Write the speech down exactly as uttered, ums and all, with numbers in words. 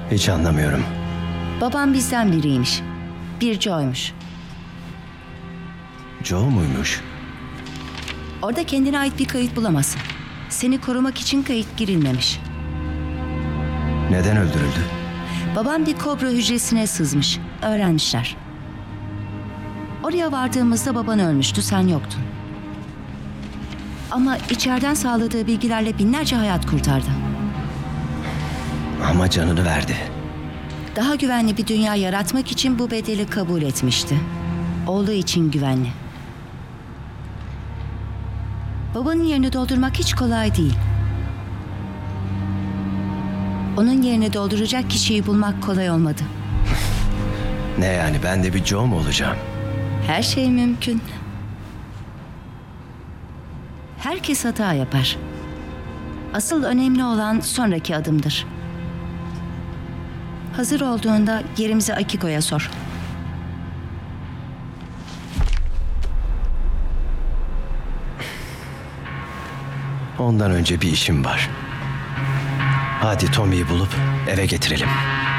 Hiç anlamıyorum. Babam bizden biriymiş. Bir Joe'ymuş. Joe muymuş? Orada kendine ait bir kayıt bulamazsın. Seni korumak için kayıt girilmemiş. Neden öldürüldü? Babam bir kobra hücresine sızmış. Öğrenmişler. Oraya vardığımızda baban ölmüştü, sen yoktun. Ama içeriden sağladığı bilgilerle binlerce hayat kurtardı. Ama canını verdi. Daha güvenli bir dünya yaratmak için bu bedeli kabul etmişti. Oğlu için güvenli. Babanın yerini doldurmak hiç kolay değil. Onun yerini dolduracak kişiyi bulmak kolay olmadı. Ne yani, ben de bir Joe mu olacağım? Her şey mümkün. Herkes hata yapar. Asıl önemli olan sonraki adımdır. Hazır olduğunda yerimizi Akiko'ya sor. Ondan önce bir işim var. Hadi Tommy'yi bulup eve getirelim.